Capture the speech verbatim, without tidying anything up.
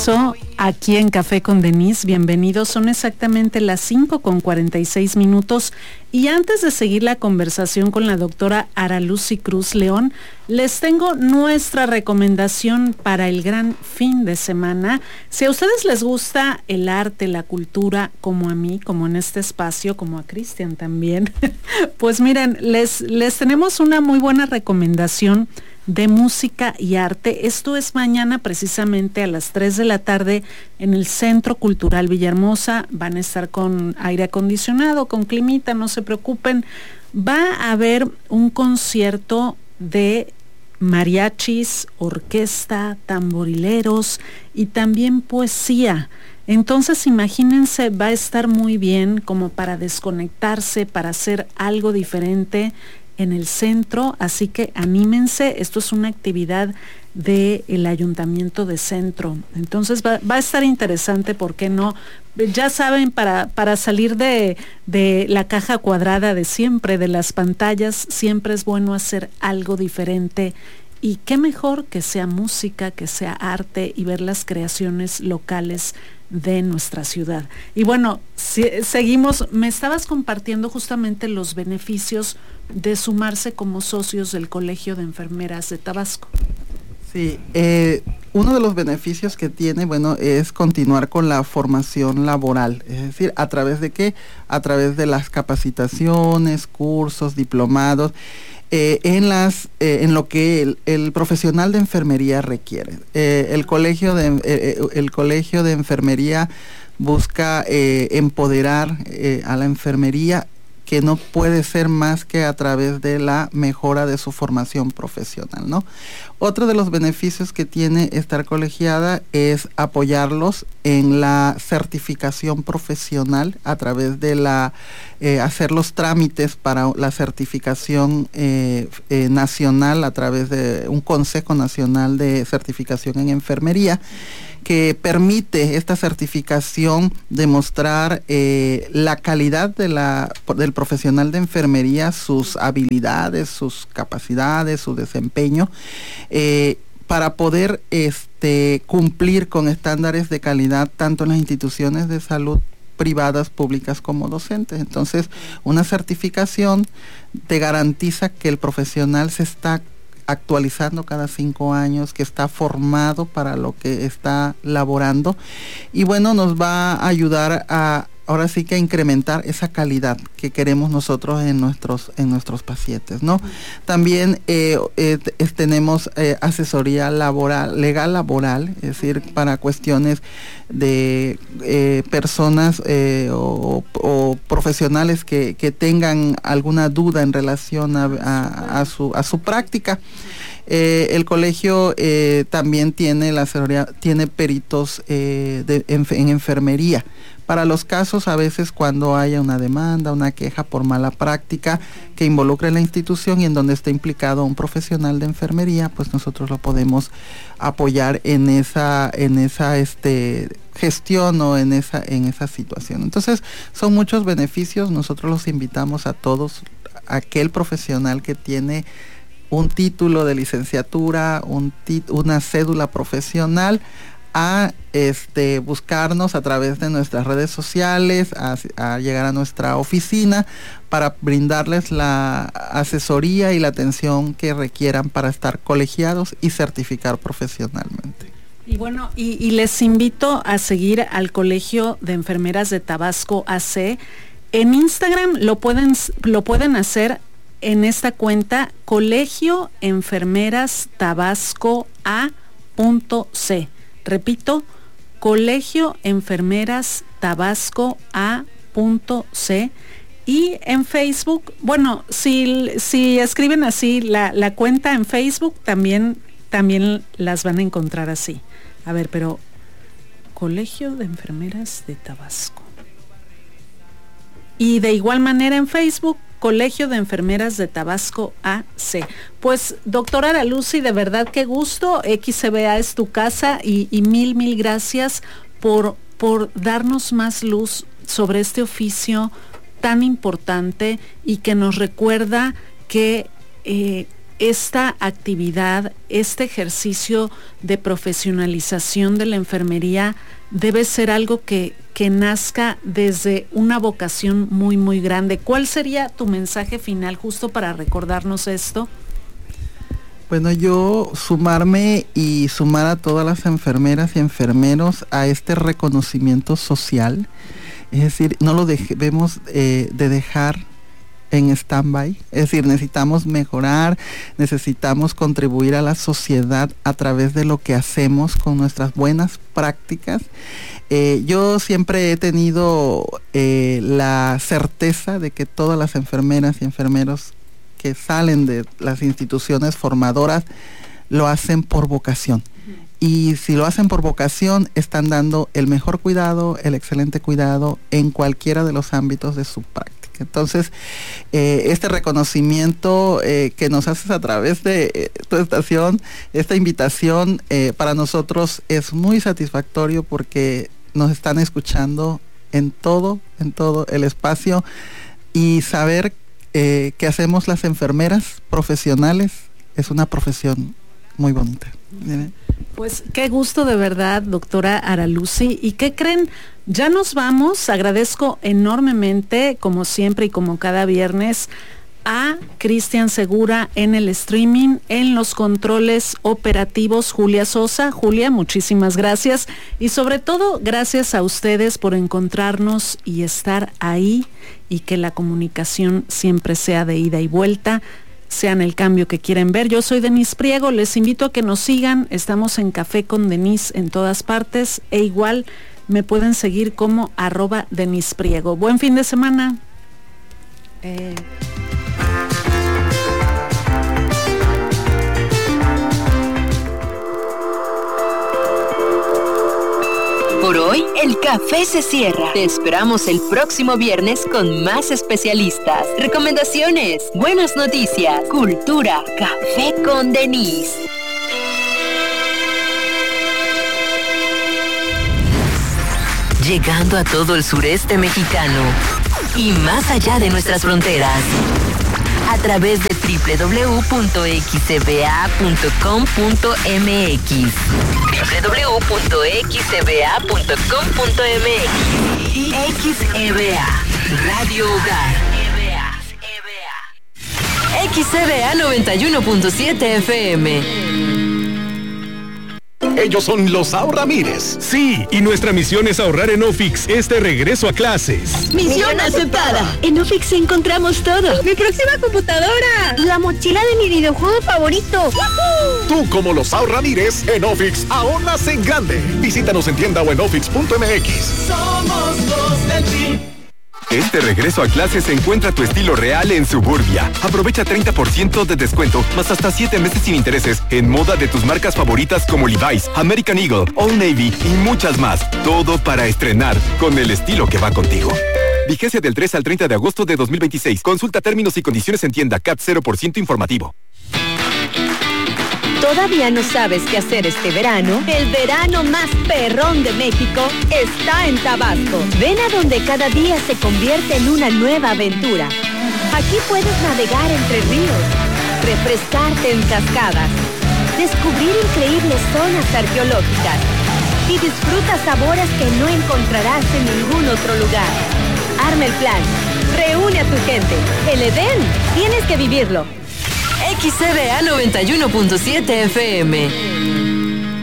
regreso aquí en Café con Denise. Bienvenidos, son exactamente las cinco con cuarenta y seis minutos. Y antes de seguir la conversación con la doctora Aralucy Cruz León, les tengo nuestra recomendación para el gran fin de semana. Si a ustedes les gusta el arte, la cultura, como a mí, como en este espacio, como a Cristian también, pues miren, les, les tenemos una muy buena recomendación de música y arte. Esto es mañana precisamente a las tres de la tarde en el Centro Cultural Villahermosa. Van a estar con aire acondicionado, con climita, no se preocupen. Va a haber un concierto de mariachis, orquesta, tamborileros y también poesía. Entonces imagínense, va a estar muy bien como para desconectarse, para hacer algo diferente en el centro, así que anímense. Esto es una actividad del Ayuntamiento de Centro, entonces va, va a estar interesante, ¿por qué no? Ya saben, para, para salir de, de la caja cuadrada de siempre, de las pantallas, siempre es bueno hacer algo diferente. Y qué mejor que sea música, que sea arte y ver las creaciones locales de nuestra ciudad. Y bueno, si, seguimos, me estabas compartiendo justamente los beneficios de sumarse como socios del Colegio de Enfermeras de Tabasco. Sí, eh, uno de los beneficios que tiene, bueno, es continuar con la formación laboral, es decir, ¿a través de qué? A través de las capacitaciones, cursos, diplomados, eh, en las, eh, en lo que el, el profesional de enfermería requiere. Eh, el colegio de, eh, el colegio de enfermería busca eh, empoderar eh, a la enfermería, que no puede ser más que a través de la mejora de su formación profesional, ¿no? Otro de los beneficios que tiene estar colegiada es apoyarlos en la certificación profesional a través de la eh, hacer los trámites para la certificación eh, eh, nacional a través de un Consejo Nacional de Certificación en Enfermería, que permite esta certificación demostrar eh, la calidad de la, del profesional de enfermería, sus habilidades, sus capacidades, su desempeño, eh, para poder este, cumplir con estándares de calidad tanto en las instituciones de salud privadas, públicas como docentes. Entonces, una certificación te garantiza que el profesional se está actualizando cada cinco años, que está formado para lo que está laborando, y bueno, nos va a ayudar a, ahora sí que a incrementar esa calidad que queremos nosotros en nuestros en nuestros pacientes, ¿no? También eh, eh, es, tenemos eh, asesoría laboral, legal laboral, es decir, para cuestiones de eh, personas eh, o, o profesionales que, que tengan alguna duda en relación a, a, a, su, a su práctica. Eh, el colegio eh, también tiene la asesoría, tiene peritos eh, de, en, en enfermería para los casos a veces cuando haya una demanda, una queja por mala práctica que involucre la institución y en donde esté implicado un profesional de enfermería, pues nosotros lo podemos apoyar en esa en esa este gestión o en esa en esa situación. Entonces, son muchos beneficios. Nosotros los invitamos a todos, a aquel profesional que tiene un título de licenciatura, un tit- una cédula profesional, a este buscarnos a través de nuestras redes sociales, a, a llegar a nuestra oficina para brindarles la asesoría y la atención que requieran para estar colegiados y certificar profesionalmente. Y bueno, y, y les invito a seguir al Colegio de Enfermeras de Tabasco A C. En Instagram lo pueden, lo pueden hacer en esta cuenta Colegio Enfermeras Tabasco A.C. Repito, Colegio Enfermeras Tabasco A.C. Y en Facebook, bueno, si, si escriben así la, la cuenta en Facebook, también, también las van a encontrar así. A ver, pero Colegio de Enfermeras de Tabasco. Y de igual manera en Facebook, Colegio de Enfermeras de Tabasco A C. Pues, doctora Aralucy, de verdad qué gusto. X C B A es tu casa y, y mil, mil gracias por, por darnos más luz sobre este oficio tan importante y que nos recuerda que eh, esta actividad, este ejercicio de profesionalización de la enfermería debe ser algo que, que nazca desde una vocación muy, muy grande. ¿Cuál sería tu mensaje final justo para recordarnos esto? Bueno, yo sumarme y sumar a todas las enfermeras y enfermeros a este reconocimiento social. Es decir, no lo debemos eh, de dejar en stand-by. Es decir, necesitamos mejorar, necesitamos contribuir a la sociedad a través de lo que hacemos con nuestras buenas prácticas. Eh, yo siempre he tenido eh, la certeza de que todas las enfermeras y enfermeros que salen de las instituciones formadoras lo hacen por vocación. Y si lo hacen por vocación, están dando el mejor cuidado, el excelente cuidado en cualquiera de los ámbitos de su práctica. Entonces, eh, este reconocimiento eh, que nos haces a través de eh, tu estación, esta invitación, eh, para nosotros es muy satisfactorio porque nos están escuchando en todo, en todo el espacio, y saber eh, que hacemos las enfermeras profesionales es una profesión muy bonita. ¿Miren? Pues qué gusto de verdad, doctora Aralucy. ¿Y qué creen? Ya nos vamos. Agradezco enormemente, como siempre y como cada viernes, a Cristian Segura en el streaming, en los controles operativos, Julia Sosa. Julia, muchísimas gracias. Y sobre todo, gracias a ustedes por encontrarnos y estar ahí, y que la comunicación siempre sea de ida y vuelta, sean el cambio que quieren ver. Yo soy Denise Priego, les invito a que nos sigan, estamos en Café con Denise en todas partes, e igual me pueden seguir como arroba Denise Priego. Buen fin de semana. Eh... Por hoy, el café se cierra. Te esperamos el próximo viernes con más especialistas, recomendaciones, buenas noticias, cultura, Café con Denise. Llegando a todo el sureste mexicano y más allá de nuestras fronteras. A través de doble u doble u doble u punto x c b a punto com punto m x. doble u doble u doble u punto x c b a punto com punto m x. X E B A, Radio Hogar. X E B A noventa y uno punto siete F M. Ellos son los Ahorramires. Sí, y nuestra misión es ahorrar en Ofix este regreso a clases. ¡Misión aceptada! En Ofix encontramos todo. ¡Mi próxima computadora! ¡La mochila de mi videojuego favorito! ¡Woohoo! Tú, como los Ahorramires, en Ofix ahorras en grande. Visítanos en tienda o en ofix punto m x. Somos los del P. Este regreso a clases encuentra tu estilo real en Suburbia. Aprovecha treinta por ciento de descuento, más hasta siete meses sin intereses, en moda de tus marcas favoritas como Levi's, American Eagle, Old Navy y muchas más. Todo para estrenar con el estilo que va contigo. Vigencia del tres al treinta de agosto de dos mil veintiséis. Consulta términos y condiciones en tienda. C A T cero por ciento informativo. ¿Todavía no sabes qué hacer este verano? El verano más perrón de México está en Tabasco. Ven a donde cada día se convierte en una nueva aventura. Aquí puedes navegar entre ríos, refrescarte en cascadas, descubrir increíbles zonas arqueológicas y disfruta sabores que no encontrarás en ningún otro lugar. Arma el plan, reúne a tu gente. El Edén, tienes que vivirlo. X E B A noventa y uno punto siete F M.